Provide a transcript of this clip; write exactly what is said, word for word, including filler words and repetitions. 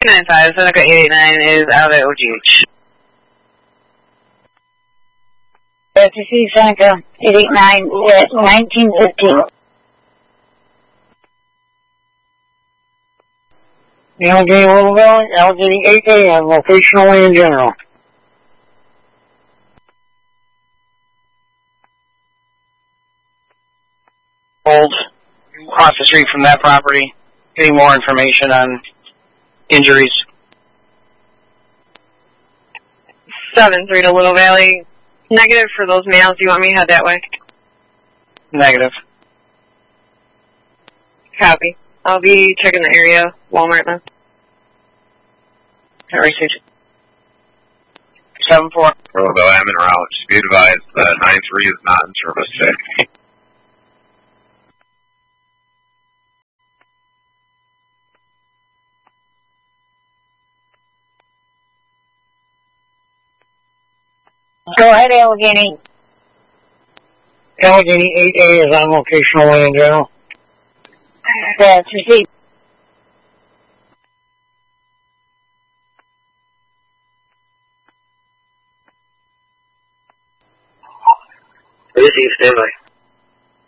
nine five, Seneca eight eight nine is out at O G H. F T C Seneca eight eight nine at nineteen fifteen. Allegheny Little Valley, Allegheny eight A M, location only in general. Old, across the street from that property, getting more information on injuries. seven three to Little Valley. Negative for those males. Do you want me to head that way? Negative. Copy. I'll be checking the area. Walmart then. Received. seven four. Little Valley, I'm en route. Just be advised that nine three is not in service today. Go ahead, Allegheny. Allegheny eight A is on location only in general. That's received. Receive, stand by.